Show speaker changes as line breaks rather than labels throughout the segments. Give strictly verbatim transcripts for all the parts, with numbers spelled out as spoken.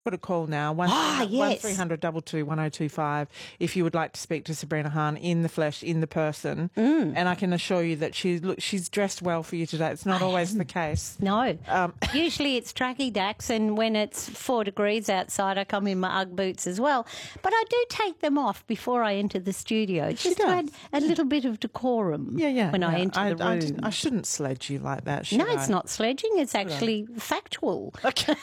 Got a call now. One,
Ah, yes.
one three hundred two two one oh two five if you would like to speak to Sabrina Hahn in the flesh, in the person.
Mm.
And I can assure you that she's look, she's dressed well for you today. It's not
I
always
am.
the case.
No.
Um,
Usually it's tracky dacks, and when it's four degrees outside, I come in my Ugg boots as well. But I do take them off before I enter the studio, just to add a little bit of decorum
yeah, yeah,
when
yeah.
I enter
I,
the
I,
room.
didn't- I shouldn't sledge you like that, should
no,
I?
it's not sledging. It's actually factual.
Okay.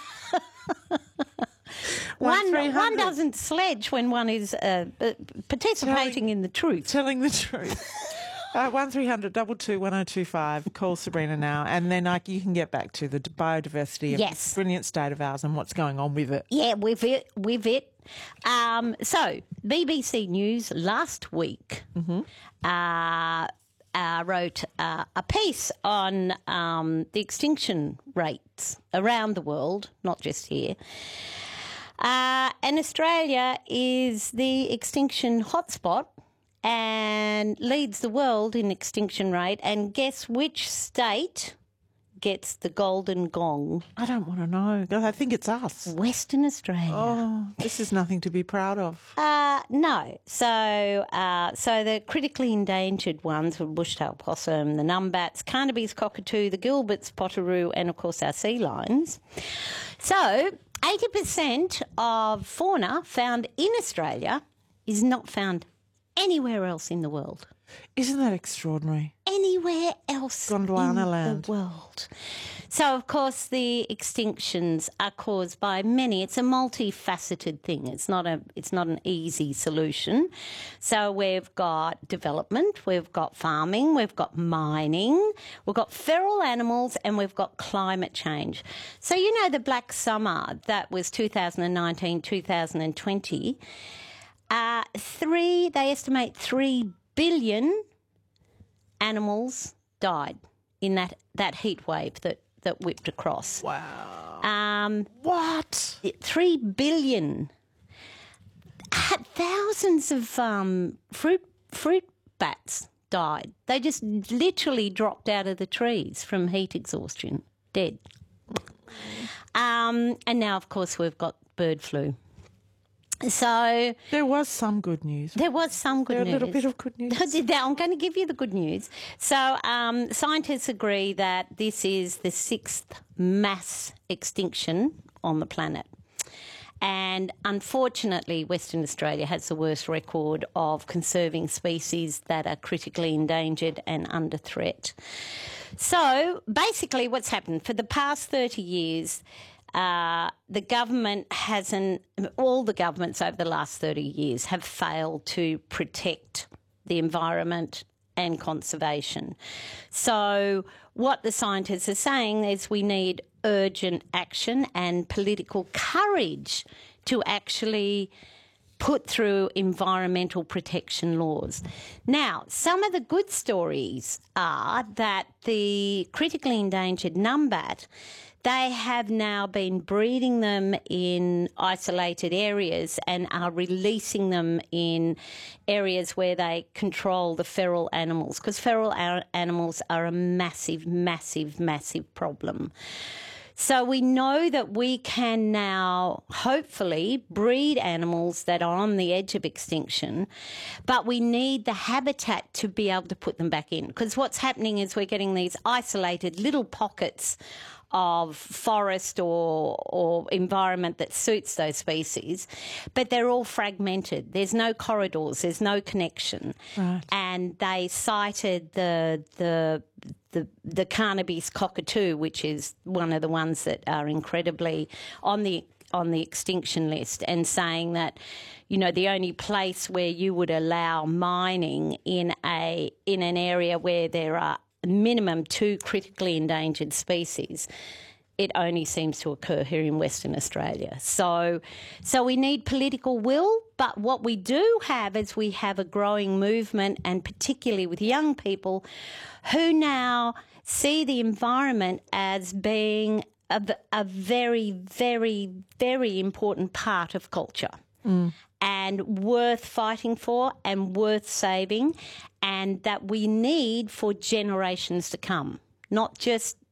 One,
three
one
hundred
doesn't sledge when one is uh, uh, participating
Telling-
in the truth.
Telling the truth. Uh, one three hundred two two one oh two five. Call Sabrina now, and then I, you can get back to the biodiversity of
Yes.
this brilliant state of ours and what's going on with it.
Yeah, with it, with it. Um, so, B B C News last week
Mm-hmm.
uh, uh, wrote uh, a piece on um, the extinction rates around the world, not just here. Uh, and Australia is the extinction hotspot and leads the world in extinction rate. And guess which state gets the golden gong?
I don't want to know. I think it's us.
Western Australia.
Oh, this is nothing to be proud of.
Uh, no. So uh, so the critically endangered ones were bushtail possum, the numbats, Carnaby's cockatoo, the Gilbert's potteroo, and, of course, our sea lions. So eighty percent of fauna found in Australia is not found anywhere else in the world.
Isn't that extraordinary?
Anywhere else
Gondwana
in
land.
the world. So, of course, the extinctions are caused by many. It's a multifaceted thing. It's not a. It's not an easy solution. So we've got development, we've got farming, we've got mining, we've got feral animals, and we've got climate change. So you know the Black Summer that was two thousand nineteen, two thousand twenty. Uh, three. They estimate three billion animals died in that, that heat wave that, that whipped across.
Wow.
Um,
What?
Three billion. Thousands of um, fruit fruit bats died. They just literally dropped out of the trees from heat exhaustion, dead. Um, and now, of course, we've got bird flu. So
There was some good news.
there was some good
There a
news.
little bit of good news.
I'm going to give you the good news. So um, scientists agree that this is the sixth mass extinction on the planet. And unfortunately, Western Australia has the worst record of conserving species that are critically endangered and under threat. So basically what's happened for the past thirty years, Uh, the government hasn't, all the governments over the last thirty years have failed to protect the environment and conservation. So what the scientists are saying is we need urgent action and political courage to actually put through environmental protection laws. Now, some of the good stories are that the critically endangered numbat, they have now been breeding them in isolated areas and are releasing them in areas where they control the feral animals, because feral a- animals are a massive, massive, massive problem. So we know that we can now hopefully breed animals that are on the edge of extinction, but we need the habitat to be able to put them back in, because what's happening is we're getting these isolated little pockets of forest or or environment that suits those species, but they're all fragmented. There's no corridors, there's no connection.
Right.
And they cited the the the the Carnaby's cockatoo, which is one of the ones that are incredibly on the on the extinction list, and saying that, you know, the only place where you would allow mining in a in an area where there are minimum two critically endangered species, it only seems to occur here in Western Australia. So, so we need political will, but what we do have is we have a growing movement, and particularly with young people who now see the environment as being a, a very, very, very important part of culture. Mm. And worth fighting for and worth saving, and that we need for generations to come, not just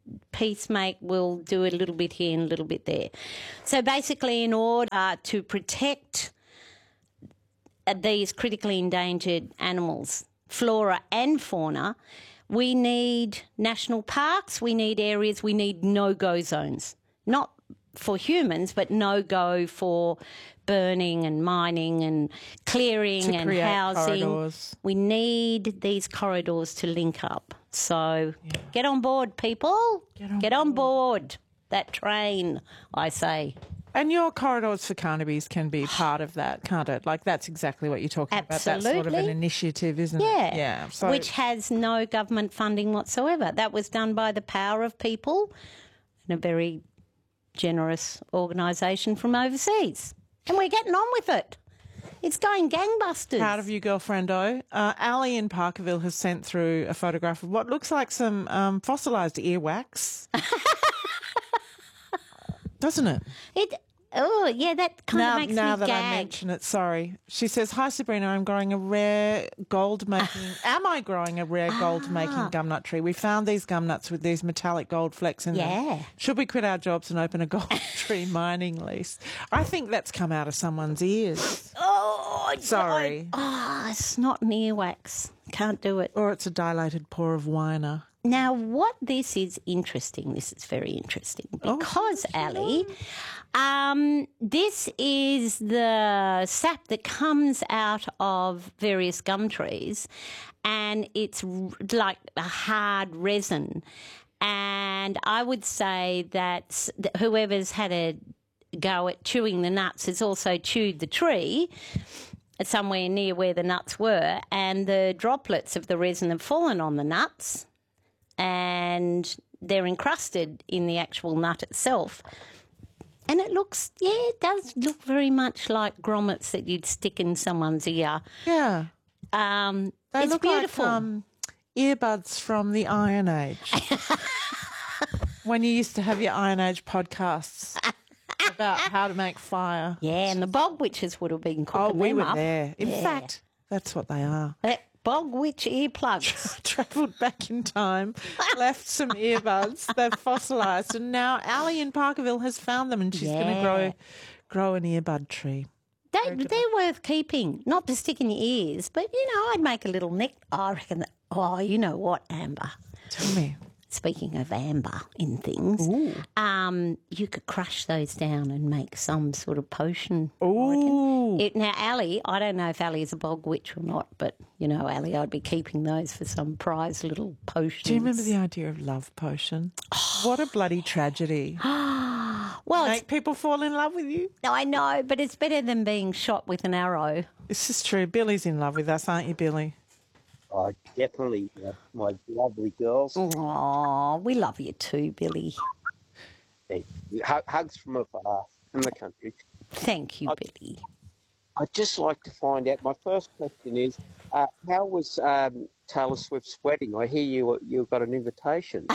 piece make, we'll do a little bit here and a little bit there. So basically, in order to protect these critically endangered animals, flora and fauna, we need national parks, we need areas, we need no-go zones. Not for humans, but no-go for burning and mining and clearing
To
and
create
housing.
corridors.
We need these corridors to link up. So get on board, people.
Get on
Get on board that train, I say.
And your corridors for cannabis can be part of that, can't it? Like that's exactly what you're talking about. That's sort of an
Absolutely.
initiative, isn't
Yeah.
it? Yeah. So,
Which has no government funding whatsoever. That was done by the power of people and a very generous organisation from overseas. And we're getting on with it. It's going gangbusters.
proud of you, girlfriendo. Uh, Ali in Parkerville has sent through a photograph of what looks like some um, fossilised earwax. Doesn't it?
It. Oh, yeah, that kind
Now,
of makes
now
me
that
gag.
I mention it, sorry. She says, "Hi Sabrina, I'm growing a rare gold making. Am I growing a rare gold making
Ah.
gumnut tree? We found these gumnuts with these metallic gold flecks in them.
Yeah.
Should we quit our jobs and open a gold tree mining lease?" I think that's come out of someone's ears,
Oh,
Sorry.
Oh, it's not an earwax. Can't do it.
or it's a dilated pore of winer.
Now, what this is interesting, this is very interesting because, Ali, um, this is the sap that comes out of various gum trees and it's r- like a hard resin. And I would say that s- that whoever's had a go at chewing the nuts has also chewed the tree somewhere near where the nuts were, and the droplets of the resin have fallen on the nuts and they're encrusted in the actual nut itself. And it looks, yeah, it does look very much like grommets that you'd stick in someone's ear.
Yeah.
Um,
They
it's
look
beautiful.
like um, earbuds from the Iron Age. When you used to have your Iron Age podcasts about how to make fire.
yeah, and the bog witches would have been
Oh,
cooking
we
them
were
up.
there. In
Yeah.
fact, that's what they are.
That bog witch earplugs.
Travelled back in time, left some earbuds, they've fossilised, and now Ali in Parkerville has found them and she's going to
Yeah.
grow grow an earbud tree.
They, they're worth keeping, not to stick in your ears, but, you know, I'd make a little neck. I reckon that, oh, you know what, Amber?
Tell me.
Speaking of amber in things, um, you could crush those down and make some sort of potion. I reckon.
Ooh.
It, now, Ali, I don't know if Ali is a bog witch or not, but, you know, Ali, I'd be keeping those for some prize little potions.
Do you remember the idea of love potion? What a bloody tragedy.
Well, it's,
Make people fall in love with you.
I know, but it's better than being shot with an arrow.
This is true. Billy's in love with us, aren't you, Billy?
Oh, definitely, uh, my lovely girls.
Oh, we love you too, Billy.
Hey, hu- hugs from afar, from the country.
Thank you, Billy.
I'd just like to find out. My first question is, uh, how was um, Taylor Swift's wedding? I hear you you got an invitation.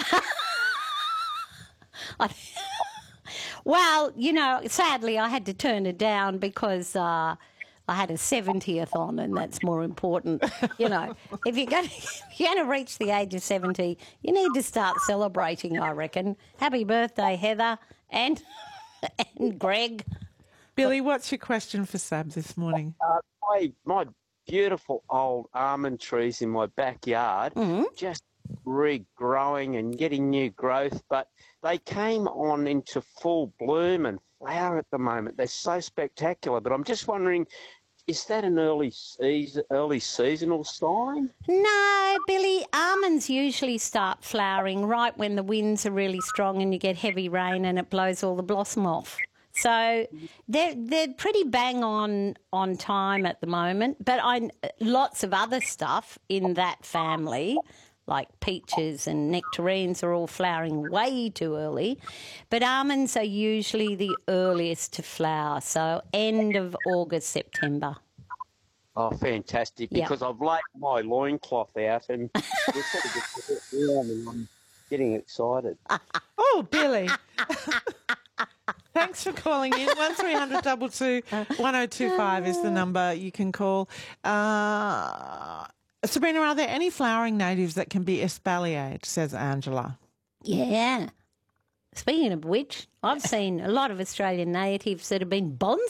I, well, you know, sadly, I had to turn it down because uh, I had a seventieth on, and that's more important. You know, if you're going to, if you're going to reach the age of seventy, you need to start celebrating. I reckon. Happy birthday, Heather and and Greg.
Billy, what's your question for Sab this morning?
uh, my my beautiful old almond trees in my backyard just regrowing and getting new growth, but they came on into full bloom and flower at the moment. They're so spectacular, but I'm just wondering, is that an early season, early seasonal sign?
No, Billy, almonds usually start flowering right when the winds are really strong and you get heavy rain and it blows all the blossom off. So they're they're pretty bang on on time at the moment. But I lots of other stuff in that family, like peaches and nectarines, are all flowering way too early. But almonds are usually the earliest to flower, so end of August, September.
Oh, fantastic,
Yeah.
because I've laid my loincloth out and we're sort of just a bit warm and I'm getting excited.
Oh, Billy. Thanks for calling in. one three hundred two two one oh two five is the number you can call. Uh, Sabrina, are there any flowering natives that can be espaliered, says Angela?
Yeah. Speaking of which, I've seen a lot of Australian natives that have been bonsai